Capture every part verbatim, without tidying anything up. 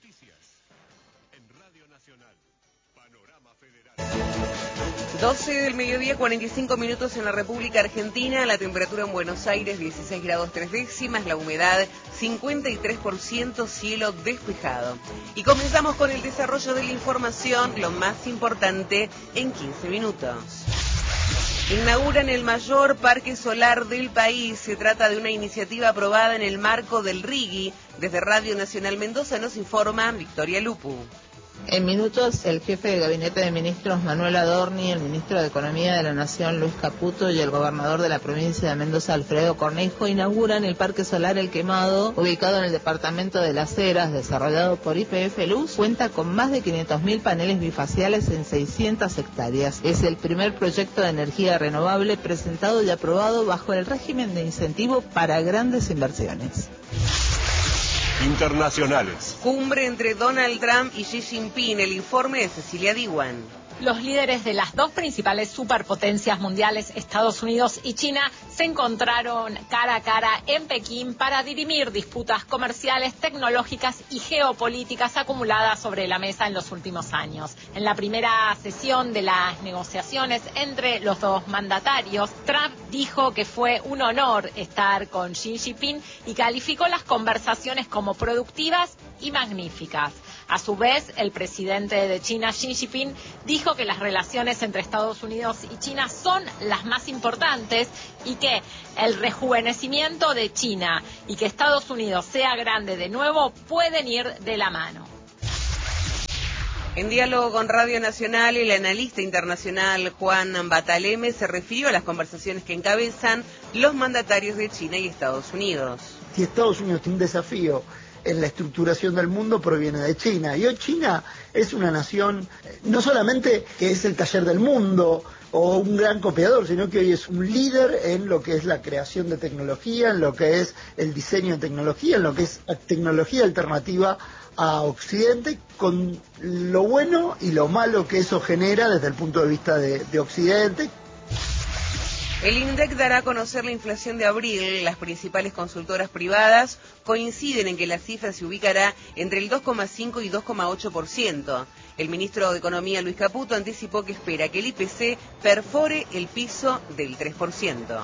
Noticias en Radio Nacional. Panorama Federal. doce del mediodía, cuarenta y cinco minutos en la República Argentina. La temperatura en Buenos Aires, dieciséis grados tres décimas. La humedad, cincuenta y tres por ciento. Cielo despejado. Y comenzamos con el desarrollo de la información, lo más importante, en quince minutos. Inauguran el mayor parque solar del país. Se trata de una iniciativa aprobada en el marco del RIGI. Desde Radio Nacional Mendoza nos informa Victoria Lupu. En minutos, el jefe de Gabinete de Ministros, Manuel Adorni, el ministro de Economía de la Nación, Luis Caputo, y el gobernador de la provincia de Mendoza, Alfredo Cornejo, inauguran el Parque Solar El Quemado, ubicado en el departamento de Las Heras, desarrollado por Y P F Luz. Cuenta con más de quinientos mil paneles bifaciales en seiscientas hectáreas. Es el primer proyecto de energía renovable presentado y aprobado bajo el régimen de incentivo para grandes inversiones. Internacionales. Cumbre entre Donald Trump y Xi Jinping. El informe de Cecilia Diwan. Los líderes de las dos principales superpotencias mundiales, Estados Unidos y China, se encontraron cara a cara en Pekín para dirimir disputas comerciales, tecnológicas y geopolíticas acumuladas sobre la mesa en los últimos años. En la primera sesión de las negociaciones entre los dos mandatarios, Trump dijo que fue un honor estar con Xi Jinping y calificó las conversaciones como productivas y magníficas. A su vez, el presidente de China, Xi Jinping, dijo que las relaciones entre Estados Unidos y China son las más importantes y que el rejuvenecimiento de China y que Estados Unidos sea grande de nuevo pueden ir de la mano. En diálogo con Radio Nacional, el analista internacional Juan Bataleme se refirió a las conversaciones que encabezan los mandatarios de China y Estados Unidos. Si Estados Unidos tiene un desafío en la estructuración del mundo, proviene de China. Y hoy China es una nación, no solamente que es el taller del mundo o un gran copiador, sino que hoy es un líder en lo que es la creación de tecnología, en lo que es el diseño de tecnología, en lo que es tecnología alternativa a Occidente, con lo bueno y lo malo que eso genera desde el punto de vista de, de Occidente. El INDEC dará a conocer la inflación de abril. Las principales consultoras privadas coinciden en que la cifra se ubicará entre el dos coma cinco y dos coma ocho por ciento. El ministro de Economía, Luis Caputo, anticipó que espera que el I P C perfore el piso del tres por ciento.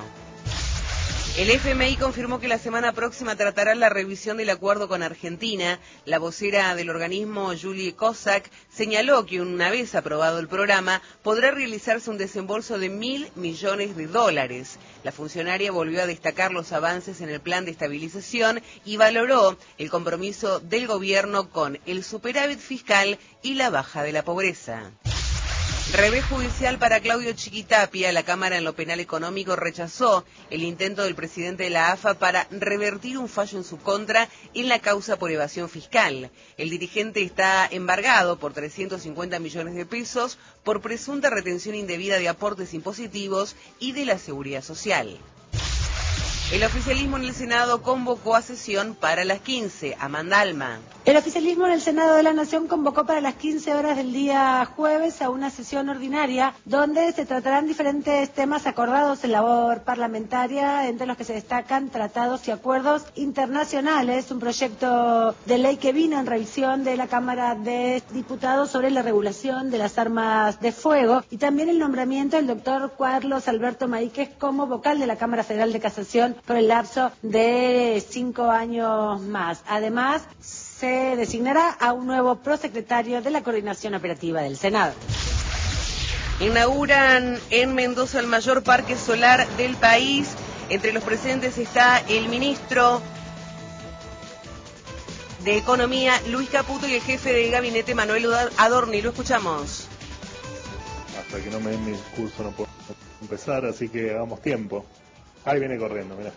El F M I confirmó que la semana próxima tratará la revisión del acuerdo con Argentina. La vocera del organismo, Julie Kozak, señaló que una vez aprobado el programa, podrá realizarse un desembolso de mil millones de dólares. La funcionaria volvió a destacar los avances en el plan de estabilización y valoró el compromiso del gobierno con el superávit fiscal y la baja de la pobreza. Revés judicial para Claudio Chiquitapia. La Cámara en lo Penal Económico rechazó el intento del presidente de la A F A para revertir un fallo en su contra en la causa por evasión fiscal. El dirigente está embargado por trescientos cincuenta millones de pesos por presunta retención indebida de aportes impositivos y de la seguridad social. El oficialismo en el Senado convocó a sesión para las quince. Amanda Alma. El oficialismo en el Senado de la Nación convocó para las quince horas del día jueves a una sesión ordinaria donde se tratarán diferentes temas acordados en labor parlamentaria, entre los que se destacan tratados y acuerdos internacionales, un proyecto de ley que vino en revisión de la Cámara de Diputados sobre la regulación de las armas de fuego y también el nombramiento del doctor Carlos Alberto Maíquez como vocal de la Cámara Federal de Casación por el lapso de cinco años más. Además, se designará a un nuevo prosecretario de la Coordinación Operativa del Senado. Inauguran en Mendoza el mayor parque solar del país. Entre los presentes está el ministro de Economía, Luis Caputo, y el jefe de gabinete, Manuel Adorni. Lo escuchamos. Hasta que no me den mi discurso no puedo empezar, así que hagamos tiempo. Ahí viene corriendo, mirá.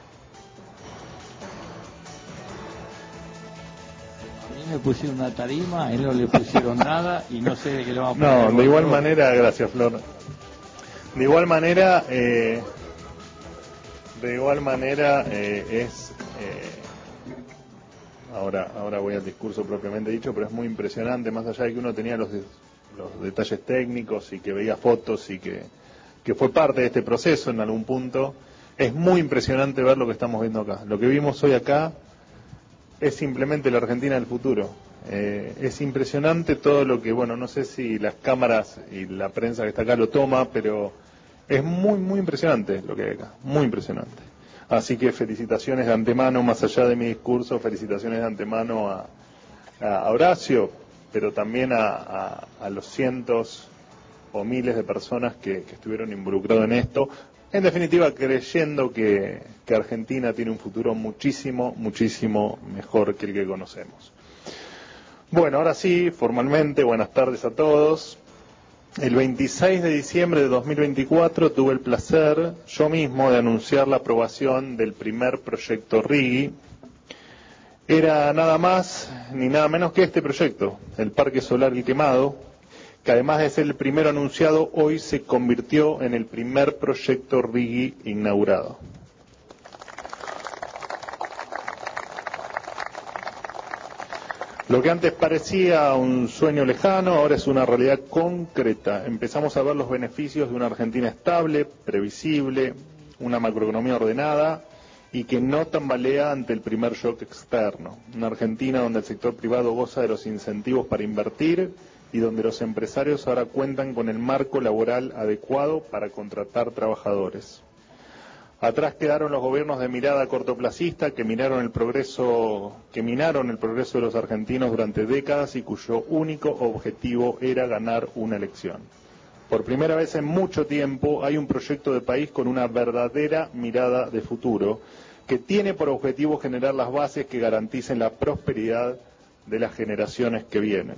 A mí me pusieron una tarima, a él no le pusieron nada y no sé de qué le vamos a poner. No, de igual manera, gracias Flor. De igual manera, eh, de igual manera eh, es... Eh, ahora, ahora voy al discurso propiamente dicho, pero es muy impresionante, más allá de que uno tenía los, de, los detalles técnicos y que veía fotos y que, que fue parte de este proceso en algún punto. Es muy impresionante ver lo que estamos viendo acá. Lo que vimos hoy acá es simplemente la Argentina del futuro. Eh, es impresionante todo lo que, bueno, no sé si las cámaras y la prensa que está acá lo toma, pero es muy, muy impresionante lo que hay acá, muy impresionante. Así que felicitaciones de antemano, más allá de mi discurso, felicitaciones de antemano a, a Horacio, pero también a, a, a los cientos o miles de personas que, que estuvieron involucrados en esto, en definitiva creyendo que, que Argentina tiene un futuro muchísimo, muchísimo mejor que el que conocemos. Bueno, ahora sí, formalmente, buenas tardes a todos. El veintiséis de diciembre de dos mil veinticuatro tuve el placer yo mismo de anunciar la aprobación del primer proyecto RIGI. Era nada más ni nada menos que este proyecto, el Parque Solar El Quemado, que además de ser el primero anunciado, hoy se convirtió en el primer proyecto RIGI inaugurado. Lo que antes parecía un sueño lejano, ahora es una realidad concreta. Empezamos a ver los beneficios de una Argentina estable, previsible, una macroeconomía ordenada y que no tambalea ante el primer shock externo. Una Argentina donde el sector privado goza de los incentivos para invertir y donde los empresarios ahora cuentan con el marco laboral adecuado para contratar trabajadores. Atrás quedaron los gobiernos de mirada cortoplacista que miraron el progreso, que minaron el progreso de los argentinos durante décadas y cuyo único objetivo era ganar una elección. Por primera vez en mucho tiempo hay un proyecto de país con una verdadera mirada de futuro que tiene por objetivo generar las bases que garanticen la prosperidad de las generaciones que vienen.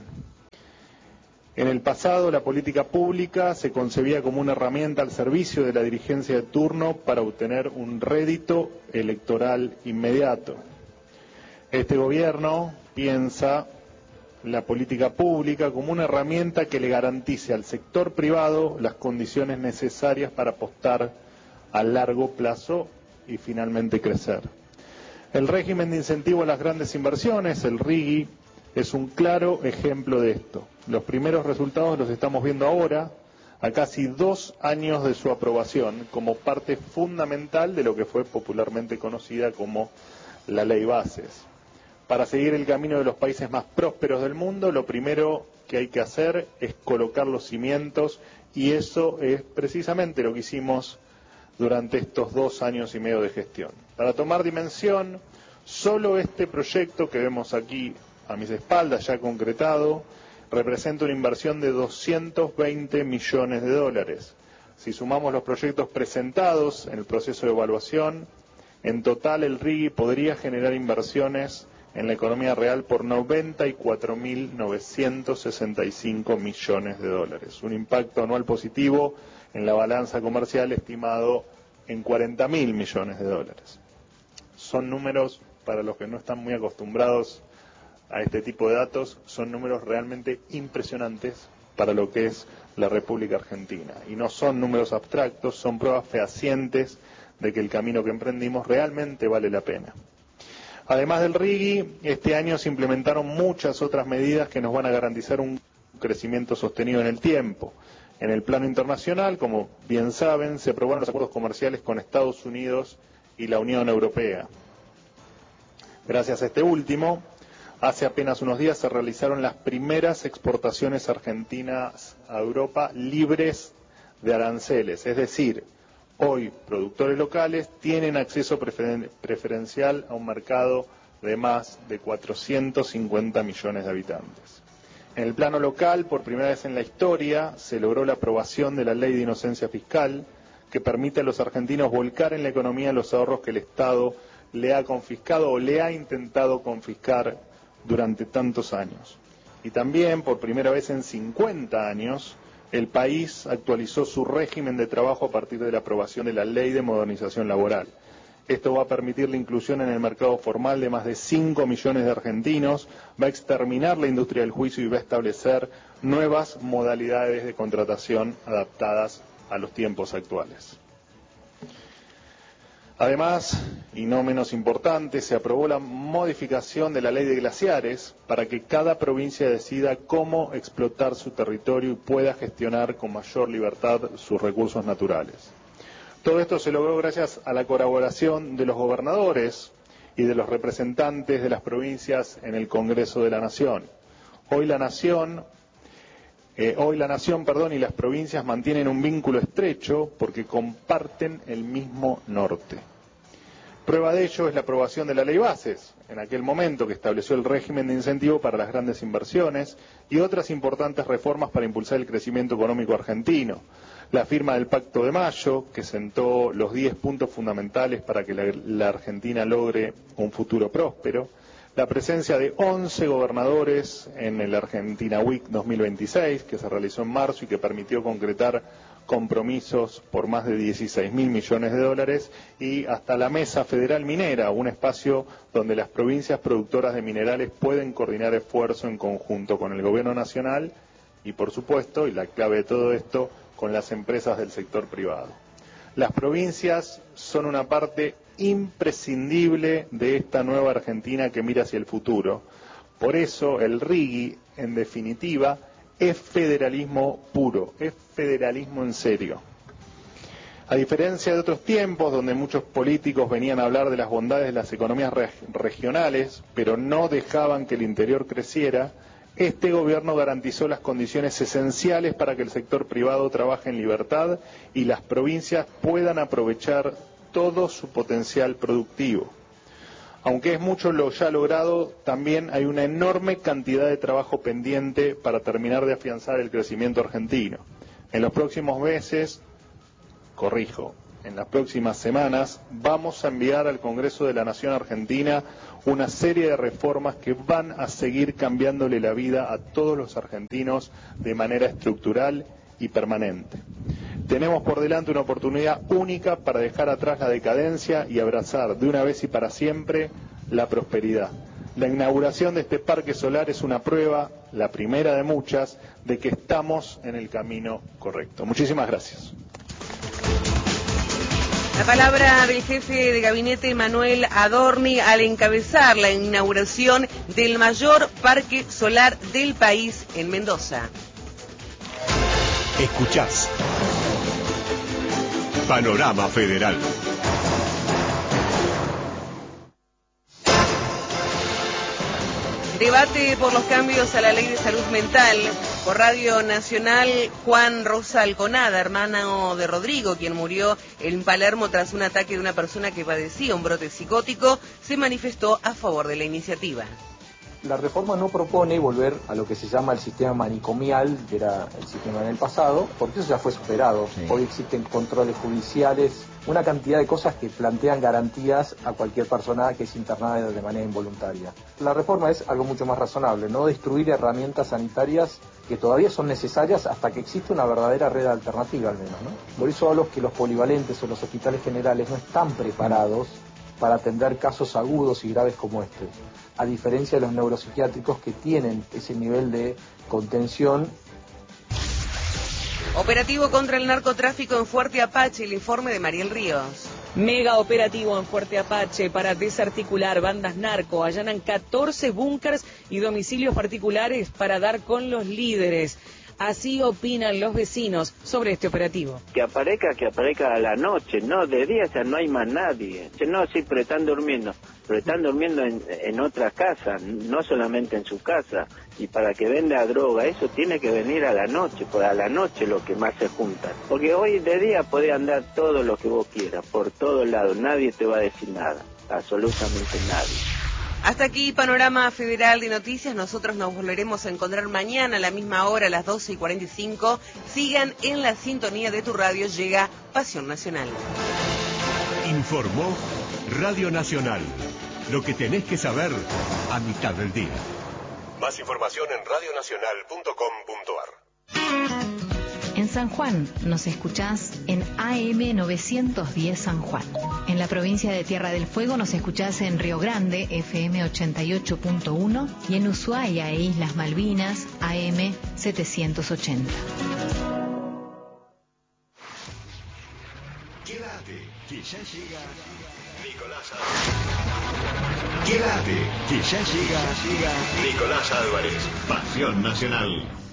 En el pasado, la política pública se concebía como una herramienta al servicio de la dirigencia de turno para obtener un rédito electoral inmediato. Este gobierno piensa la política pública como una herramienta que le garantice al sector privado las condiciones necesarias para apostar a largo plazo y finalmente crecer. El régimen de incentivo a las grandes inversiones, el RIGI, es un claro ejemplo de esto. Los primeros resultados los estamos viendo ahora, a casi dos años de su aprobación, como parte fundamental de lo que fue popularmente conocida como la Ley Bases. Para seguir el camino de los países más prósperos del mundo, lo primero que hay que hacer es colocar los cimientos, y eso es precisamente lo que hicimos durante estos dos años y medio de gestión. Para tomar dimensión, solo este proyecto que vemos aquí a mis espaldas, ya concretado, representa una inversión de doscientos veinte millones de dólares. Si sumamos los proyectos presentados en el proceso de evaluación, en total el RIGI podría generar inversiones en la economía real por noventa y cuatro mil novecientos sesenta y cinco millones de dólares. Un impacto anual positivo en la balanza comercial estimado en cuarenta mil millones de dólares. Son números, para los que no están muy acostumbrados a este tipo de datos, son números realmente impresionantes para lo que es la República Argentina. Y no son números abstractos, son pruebas fehacientes de que el camino que emprendimos realmente vale la pena. Además del RIGI, este año se implementaron muchas otras medidas que nos van a garantizar un crecimiento sostenido en el tiempo. En el plano internacional, como bien saben, se aprobaron los acuerdos comerciales con Estados Unidos y la Unión Europea. Gracias a este último, hace apenas unos días se realizaron las primeras exportaciones argentinas a Europa libres de aranceles, es decir, hoy productores locales tienen acceso preferen- preferencial a un mercado de más de cuatrocientos cincuenta millones de habitantes. En el plano local, por primera vez en la historia, se logró la aprobación de la Ley de Inocencia Fiscal, que permite a los argentinos volcar en la economía los ahorros que el Estado le ha confiscado o le ha intentado confiscar durante tantos años. Y también, por primera vez en cincuenta años, el país actualizó su régimen de trabajo a partir de la aprobación de la Ley de Modernización Laboral. Esto va a permitir la inclusión en el mercado formal de más de cinco millones de argentinos, va a exterminar la industria del juicio y va a establecer nuevas modalidades de contratación adaptadas a los tiempos actuales. Además, y no menos importante, se aprobó la modificación de la ley de glaciares para que cada provincia decida cómo explotar su territorio y pueda gestionar con mayor libertad sus recursos naturales. Todo esto se logró gracias a la colaboración de los gobernadores y de los representantes de las provincias en el Congreso de la Nación. Hoy la nación, eh, hoy la nación, perdón, y las provincias mantienen un vínculo estrecho porque comparten el mismo norte. Prueba de ello es la aprobación de la Ley Bases, en aquel momento que estableció el régimen de incentivo para las grandes inversiones y otras importantes reformas para impulsar el crecimiento económico argentino. La firma del Pacto de Mayo, que sentó los diez puntos fundamentales para que la, la Argentina logre un futuro próspero. La presencia de once gobernadores en el Argentina Week dos mil veintiséis, que se realizó en marzo y que permitió concretar compromisos por más de dieciséis mil millones de dólares, y hasta la Mesa Federal Minera, un espacio donde las provincias productoras de minerales pueden coordinar esfuerzo en conjunto con el gobierno nacional y, por supuesto, y la clave de todo esto, con las empresas del sector privado. Las provincias son una parte imprescindible de esta nueva Argentina que mira hacia el futuro. Por eso el RIGI, en definitiva, es federalismo puro, es federalismo en serio. A diferencia de otros tiempos donde muchos políticos venían a hablar de las bondades de las economías reg- regionales, pero no dejaban que el interior creciera, este gobierno garantizó las condiciones esenciales para que el sector privado trabaje en libertad y las provincias puedan aprovechar todo su potencial productivo. Aunque es mucho lo ya logrado, también hay una enorme cantidad de trabajo pendiente para terminar de afianzar el crecimiento argentino. En los próximos meses, corrijo, en las próximas semanas, vamos a enviar al Congreso de la Nación Argentina una serie de reformas que van a seguir cambiándole la vida a todos los argentinos de manera estructural y permanente. Tenemos por delante una oportunidad única para dejar atrás la decadencia y abrazar de una vez y para siempre la prosperidad. La inauguración de este parque solar es una prueba, la primera de muchas, de que estamos en el camino correcto. Muchísimas gracias. La palabra del jefe de gabinete Manuel Adorni al encabezar la inauguración del mayor parque solar del país en Mendoza. Escuchás Panorama Federal. Debate por los cambios a la ley de salud mental. Por Radio Nacional, Juan Rosa Alconada, hermano de Rodrigo, quien murió en Palermo tras un ataque de una persona que padecía un brote psicótico, se manifestó a favor de la iniciativa. La reforma no propone volver a lo que se llama el sistema manicomial, que era el sistema del pasado, porque eso ya fue superado. Sí. Hoy existen controles judiciales, una cantidad de cosas que plantean garantías a cualquier persona que es internada de manera involuntaria. La reforma es algo mucho más razonable, no destruir herramientas sanitarias que todavía son necesarias hasta que existe una verdadera red alternativa al menos, ¿no? Por eso hablo que los polivalentes o los hospitales generales no están preparados para atender casos agudos y graves como este, a diferencia de los neuropsiquiátricos que tienen ese nivel de contención. Operativo contra el narcotráfico en Fuerte Apache, el informe de Mariel Ríos. Mega operativo en Fuerte Apache para desarticular bandas narco. Allanan catorce búnkers y domicilios particulares para dar con los líderes. Así opinan los vecinos sobre este operativo. Que aparezca, que aparezca a la noche, no, de día ya no hay más nadie. No, sí, pero están durmiendo, pero están durmiendo en, en otra casa, no solamente en su casa. Y para que venda droga, eso tiene que venir a la noche, pues a la noche lo que más se junta. Porque hoy de día puede andar todo lo que vos quieras, por todos lados, nadie te va a decir nada, absolutamente nadie. Hasta aquí Panorama Federal de Noticias. Nosotros nos volveremos a encontrar mañana a la misma hora, a las doce y cuarenta y cinco. Sigan en la sintonía de tu radio. Llega Pasión Nacional. Informó Radio Nacional. Lo que tenés que saber a mitad del día. Más información en radio nacional punto com punto a r. En San Juan nos escuchás en A M novecientos diez San Juan. En la provincia de Tierra del Fuego nos escuchás en Río Grande, F M ochenta y ocho punto uno, y en Ushuaia e Islas Malvinas, A M setecientos ochenta. Quédate, que ya llega Nicolás Álvarez. Quédate, que ya llega, llega Nicolás Álvarez. Pasión Nacional.